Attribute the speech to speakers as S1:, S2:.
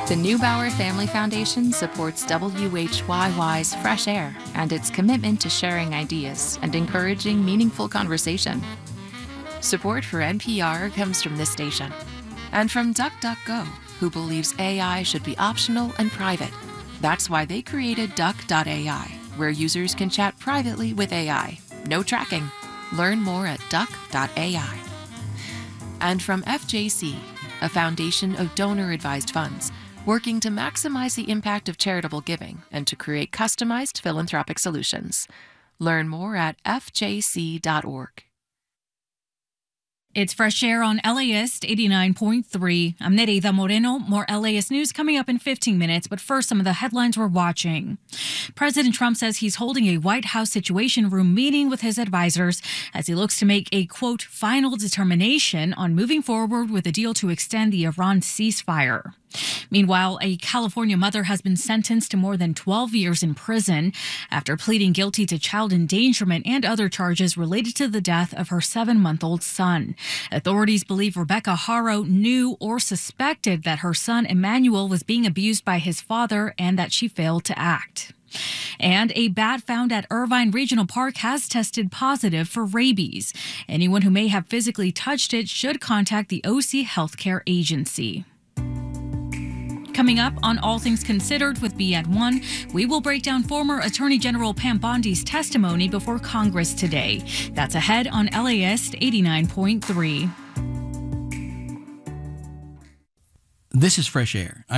S1: The Neubauer Family Foundation supports WHYY's Fresh Air and its commitment to sharing ideas and encouraging meaningful conversation. Support for NPR comes from this station and from DuckDuckGo, who believes AI should be optional and private. That's why they created Duck.ai, where users can chat privately with AI. No tracking. Learn more at Duck.ai. And from FJC, a foundation of donor-advised funds, working to maximize the impact of charitable giving and to create customized philanthropic solutions. Learn more at fjc.org.
S2: It's Fresh Air on LAist 89.3. I'm Nereida Moreno. More LAist news coming up in 15 minutes, but first, some of the headlines we're watching. President Trump says he's holding a White House Situation Room meeting with his advisors as he looks to make a, quote, final determination on moving forward with a deal to extend the Iran ceasefire. Meanwhile, a California mother has been sentenced to more than 12 years in prison after pleading guilty to child endangerment and other charges related to the death of her 7-month-old son. Authorities believe Rebecca Haro knew or suspected that her son Emmanuel was being abused by his father and that she failed to act. And a bat found at Irvine Regional Park has tested positive for rabies. Anyone who may have physically touched it should contact the OC Healthcare Agency. Coming up on All Things Considered with B at 1, we will break down former Attorney General Pam Bondi's testimony before Congress today. That's ahead on LAist 89.3.
S3: This is Fresh Air.